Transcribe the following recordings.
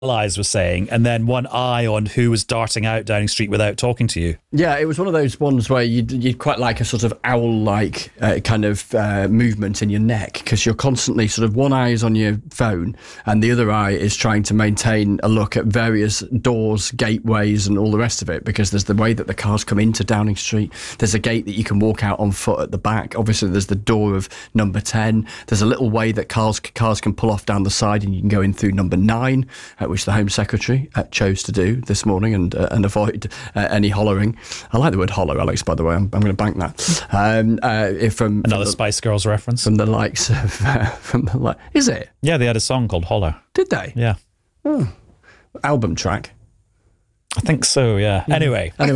allies were saying, and then one eye on who was darting out Downing Street without talking to you. Yeah, it was one of those ones where you'd quite like a sort of owl-like kind of movement in your neck, because you're constantly sort of one eye is on your phone and the other eye is trying to maintain a look at various doors, gateways and all the rest of it, because there's the way that the cars come into Downing Street. There's a gate that you can walk out on foot at the back. Obviously, there's the door of number 10. There's a little way that cars can pull off down the side and you can go in through number 9, which the Home Secretary chose to do this morning and avoid any hollering. I like the word hollow, Alex, by the way. I'm going to bank that. From Another Spice Girls reference. From the likes of... Is it? Yeah, they had a song called Hollow. Did they? Yeah. Oh. Album track. I think so, yeah. Anyway. I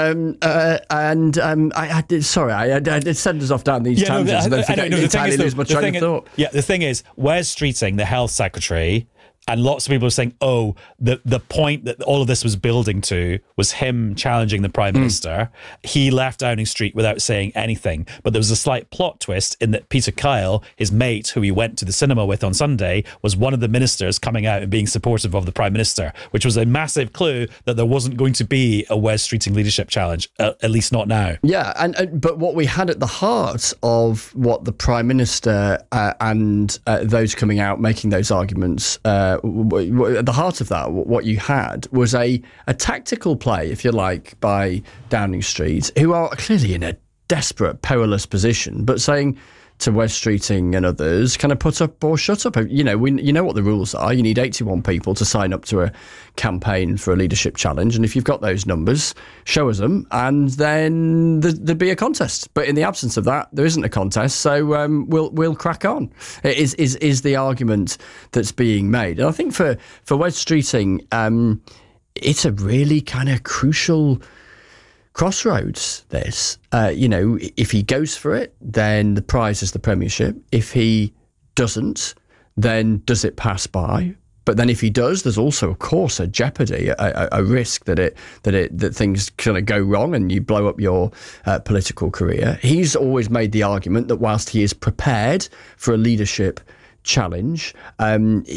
did send us off down these tangents and then entirely lose my train of thought. Yeah, the thing is, Wes Streeting, the health secretary, and lots of people are saying, the point that all of this was building to was him challenging the Prime Minister. He left Downing Street without saying anything. But there was a slight plot twist in that Peter Kyle, his mate, who he went to the cinema with on Sunday, was one of the ministers coming out and being supportive of the Prime Minister, which was a massive clue that there wasn't going to be a Wes Streeting leadership challenge, at least not now. Yeah, but what we had at the heart of what the Prime Minister and those coming out making those arguments at the heart of that, what you had was a tactical play, if you like, by Downing Street, who are clearly in a desperate, perilous position, but saying to Wes Streeting and others, kind of put up or shut up. You know what the rules are. You need 81 people to sign up to a campaign for a leadership challenge, and if you've got those numbers, show us them, and then there'd be a contest. But in the absence of that, there isn't a contest, so we'll crack on. It is the argument that's being made, and I think for Wes Streeting, it's a really kind of crucial crossroads, this. If he goes for it, then the prize is the Premiership. If he doesn't, then does it pass by? But then if he does, there's also, of course, a jeopardy, a risk that things kind of go wrong and you blow up your political career. He's always made the argument that whilst he is prepared for a leadership challenge,